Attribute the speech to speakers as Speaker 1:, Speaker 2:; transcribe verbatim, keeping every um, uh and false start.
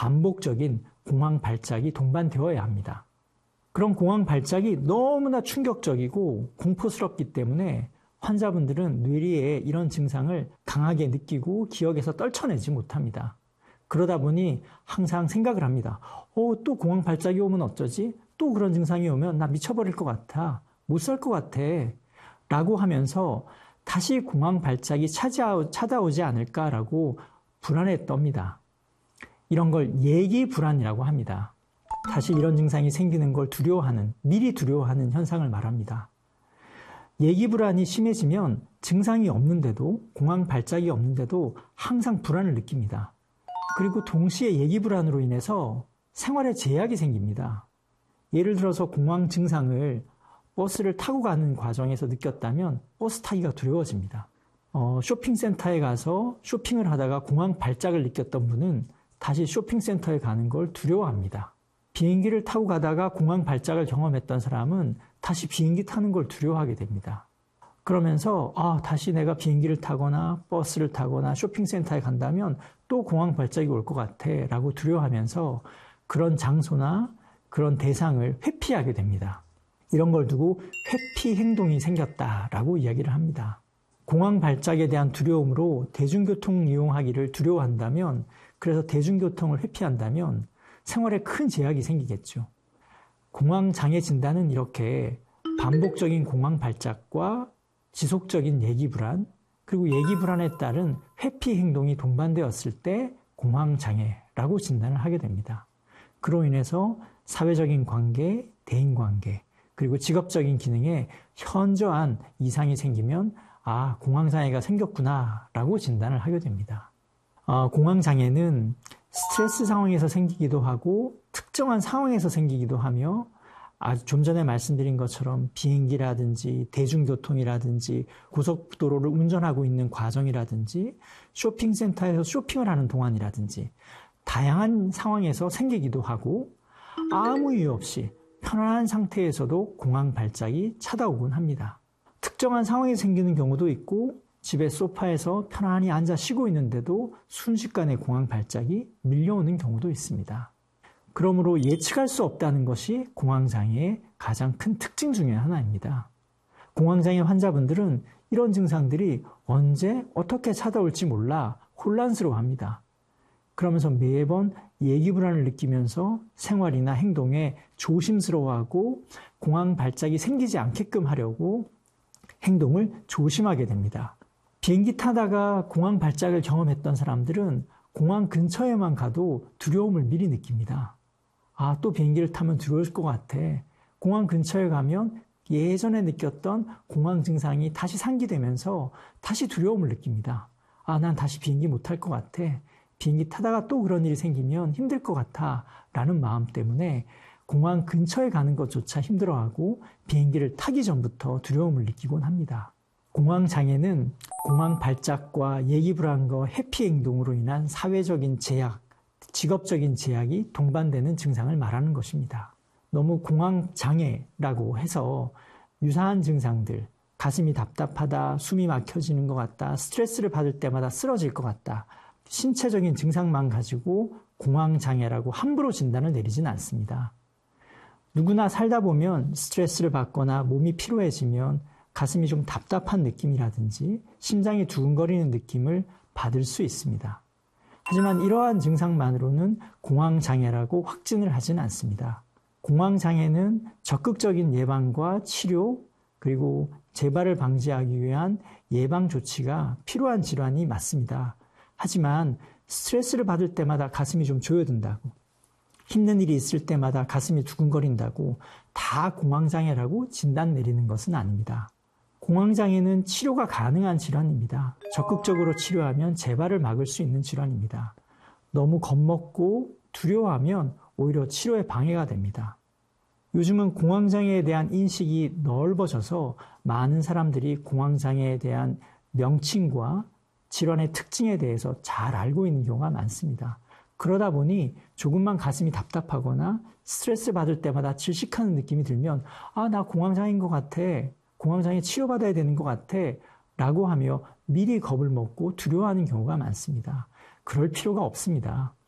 Speaker 1: 반복적인 공황 발작이 동반되어야 합니다. 그런 공황 발작이 너무나 충격적이고 공포스럽기 때문에 환자분들은 뇌리에 이런 증상을 강하게 느끼고 기억에서 떨쳐내지 못합니다. 그러다 보니 항상 생각을 합니다. 어, 또 공황 발작이 오면 어쩌지? 또 그런 증상이 오면 나 미쳐버릴 것 같아. 못 살 것 같아. 라고 하면서 다시 공황 발작이 찾아오지 않을까라고 불안에 떱니다. 이런 걸 예기 불안이라고 합니다. 다시 이런 증상이 생기는 걸 두려워하는, 미리 두려워하는 현상을 말합니다. 예기 불안이 심해지면 증상이 없는데도, 공황 발작이 없는데도 항상 불안을 느낍니다. 그리고 동시에 예기 불안으로 인해서 생활에 제약이 생깁니다. 예를 들어서 공황 증상을 버스를 타고 가는 과정에서 느꼈다면 버스 타기가 두려워집니다. 어, 쇼핑센터에 가서 쇼핑을 하다가 공황 발작을 느꼈던 분은 다시 쇼핑센터에 가는 걸 두려워합니다. 비행기를 타고 가다가 공황 발작을 경험했던 사람은 다시 비행기 타는 걸 두려워하게 됩니다. 그러면서 아, 다시 내가 비행기를 타거나 버스를 타거나 쇼핑센터에 간다면 또 공황 발작이 올 것 같아 라고 두려워하면서 그런 장소나 그런 대상을 회피하게 됩니다. 이런 걸 두고 회피 행동이 생겼다라고 이야기를 합니다. 공황 발작에 대한 두려움으로 대중교통 이용하기를 두려워한다면, 그래서 대중교통을 회피한다면 생활에 큰 제약이 생기겠죠. 공황장애 진단은 이렇게 반복적인 공황 발작과 지속적인 예기불안, 그리고 예기불안에 따른 회피 행동이 동반되었을 때 공황장애라고 진단을 하게 됩니다. 그로 인해서 사회적인 관계, 대인관계, 그리고 직업적인 기능에 현저한 이상이 생기면 아, 공황장애가 생겼구나 라고 진단을 하게 됩니다. 어, 공황장애는 스트레스 상황에서 생기기도 하고 특정한 상황에서 생기기도 하며 아주 좀 전에 말씀드린 것처럼 비행기라든지 대중교통이라든지 고속도로를 운전하고 있는 과정이라든지 쇼핑센터에서 쇼핑을 하는 동안이라든지 다양한 상황에서 생기기도 하고 아무 이유 없이 편안한 상태에서도 공황 발작이 찾아오곤 합니다. 특정한 상황이 생기는 경우도 있고 집의 소파에서 편안히 앉아 쉬고 있는데도 순식간에 공황 발작이 밀려오는 경우도 있습니다. 그러므로 예측할 수 없다는 것이 공황장애의 가장 큰 특징 중에 하나입니다. 공황장애 환자분들은 이런 증상들이 언제 어떻게 찾아올지 몰라 혼란스러워합니다. 그러면서 매번 예기불안을 느끼면서 생활이나 행동에 조심스러워하고 공황 발작이 생기지 않게끔 하려고 행동을 조심하게 됩니다. 비행기 타다가 공황 발작을 경험했던 사람들은 공항 근처에만 가도 두려움을 미리 느낍니다. 아, 또 비행기를 타면 두려울 것 같아. 공항 근처에 가면 예전에 느꼈던 공황 증상이 다시 상기되면서 다시 두려움을 느낍니다. 아, 난 다시 비행기 못 탈 것 같아. 비행기 타다가 또 그런 일이 생기면 힘들 것 같아 라는 마음 때문에 공항 근처에 가는 것조차 힘들어하고 비행기를 타기 전부터 두려움을 느끼곤 합니다. 공황장애는 공황 발작과 예기불안과 회피 행동으로 인한 사회적인 제약, 직업적인 제약이 동반되는 증상을 말하는 것입니다. 너무 공황장애라고 해서 유사한 증상들, 가슴이 답답하다, 숨이 막혀지는 것 같다, 스트레스를 받을 때마다 쓰러질 것 같다, 신체적인 증상만 가지고 공황장애라고 함부로 진단을 내리진 않습니다. 누구나 살다 보면 스트레스를 받거나 몸이 피로해지면 가슴이 좀 답답한 느낌이라든지 심장이 두근거리는 느낌을 받을 수 있습니다. 하지만 이러한 증상만으로는 공황장애라고 확진을 하진 않습니다. 공황장애는 적극적인 예방과 치료 그리고 재발을 방지하기 위한 예방 조치가 필요한 질환이 맞습니다. 하지만 스트레스를 받을 때마다 가슴이 좀 조여든다고, 힘든 일이 있을 때마다 가슴이 두근거린다고 다 공황장애라고 진단 내리는 것은 아닙니다. 공황장애는 치료가 가능한 질환입니다. 적극적으로 치료하면 재발을 막을 수 있는 질환입니다. 너무 겁먹고 두려워하면 오히려 치료에 방해가 됩니다. 요즘은 공황장애에 대한 인식이 넓어져서 많은 사람들이 공황장애에 대한 명칭과 질환의 특징에 대해서 잘 알고 있는 경우가 많습니다. 그러다 보니 조금만 가슴이 답답하거나 스트레스 받을 때마다 질식하는 느낌이 들면 아, 나 공황장애인 것 같아. 공황장애 치료받아야 되는 것 같아. 라고 하며 미리 겁을 먹고 두려워하는 경우가 많습니다. 그럴 필요가 없습니다.